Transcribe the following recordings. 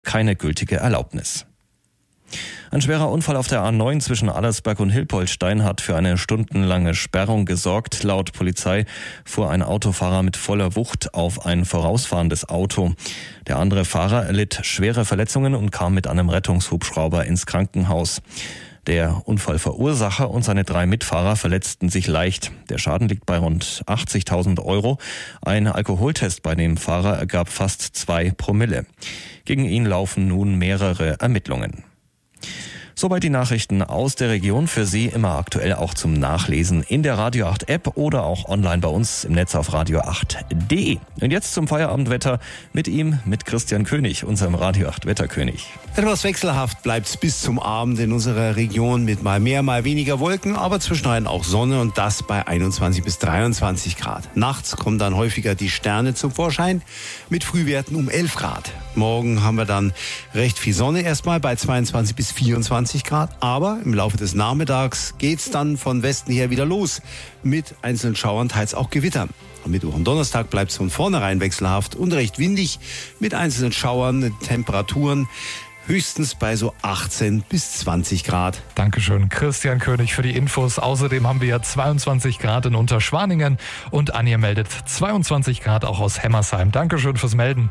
keine gültige Erlaubnis. Ein schwerer Unfall auf der A9 zwischen Allersberg und Hilpoltstein hat für eine stundenlange Sperrung gesorgt. Laut Polizei fuhr ein Autofahrer mit voller Wucht auf ein vorausfahrendes Auto. Der andere Fahrer erlitt schwere Verletzungen und kam mit einem Rettungshubschrauber ins Krankenhaus. Der Unfallverursacher und seine 3 Mitfahrer verletzten sich leicht. Der Schaden liegt bei rund 80.000 €. Ein Alkoholtest bei dem Fahrer ergab fast 2 Promille. Gegen ihn laufen nun mehrere Ermittlungen. Soweit die Nachrichten aus der Region. Für Sie immer aktuell auch zum Nachlesen in der Radio 8 App oder auch online bei uns im Netz auf radio8.de. Und jetzt zum Feierabendwetter mit Christian König, unserem Radio 8 Wetterkönig. Etwas wechselhaft bleibt's bis zum Abend in unserer Region mit mal mehr, mal weniger Wolken, aber zwischendurch auch Sonne und das bei 21 bis 23 Grad. Nachts kommen dann häufiger die Sterne zum Vorschein mit Frühwerten um 11 Grad. Morgen haben wir dann recht viel Sonne erstmal bei 22 bis 24 Grad, aber im Laufe des Nachmittags geht's dann von Westen her wieder los mit einzelnen Schauern, teils auch Gewittern. Am Mittwoch und Donnerstag bleibt es von vornherein wechselhaft und recht windig mit einzelnen Schauern, Temperaturen höchstens bei so 18 bis 20 Grad. Dankeschön, Christian König, für die Infos. Außerdem haben wir ja 22 Grad in Unterschwaningen und Anja meldet 22 Grad auch aus Hemmersheim. Dankeschön fürs Melden.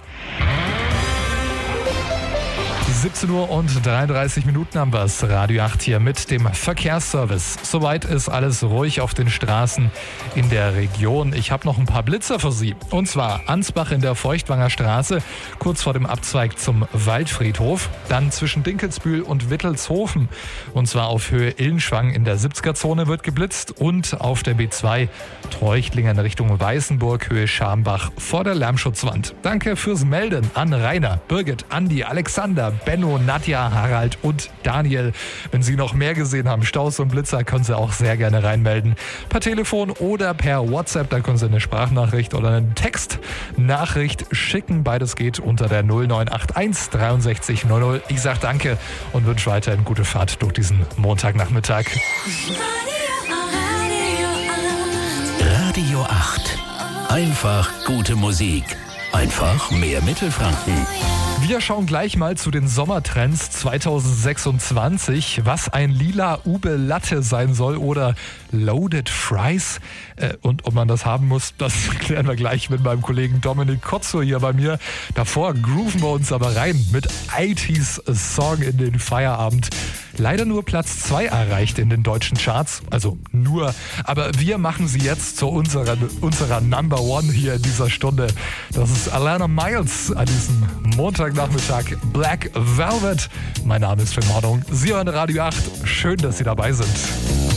17 Uhr und 33 Minuten haben wir es. Radio 8 hier mit dem Verkehrsservice. Soweit ist alles ruhig auf den Straßen in der Region. Ich habe noch ein paar Blitzer für Sie. Und zwar Ansbach in der Feuchtwanger Straße, kurz vor dem Abzweig zum Waldfriedhof. Dann zwischen Dinkelsbühl und Wittelshofen. Und zwar auf Höhe Illenschwang in der 70er-Zone wird geblitzt. Und auf der B2 Treuchtlingen Richtung Weißenburg, Höhe Schambach vor der Lärmschutzwand. Danke fürs Melden an Rainer, Birgit, Andi, Alexander, Benno, Nadja, Harald und Daniel. Wenn Sie noch mehr gesehen haben, Staus und Blitzer, können Sie auch sehr gerne reinmelden. Per Telefon oder per WhatsApp, da können Sie eine Sprachnachricht oder eine Textnachricht schicken. Beides geht unter der 0981 63 00. Ich sage danke und wünsche weiterhin gute Fahrt durch diesen Montagnachmittag. Radio 8. Einfach gute Musik. Einfach mehr Mittelfranken. Wir schauen gleich mal zu den Sommertrends 2026, was ein lila Ube Latte sein soll oder Loaded Fries. Und ob man das haben muss, das klären wir gleich mit meinem Kollegen Dominik Kotzo hier bei mir. Davor grooven wir uns aber rein mit 80s Song in den Feierabend. Leider nur Platz 2 erreicht in den deutschen Charts, also nur. Aber wir machen sie jetzt zu unserer Number One hier in dieser Stunde. Das ist Alana Miles an diesem Montagnachmittag. Black Velvet. Mein Name ist Finn Hornung. Sie hören Radio 8. Schön, dass Sie dabei sind.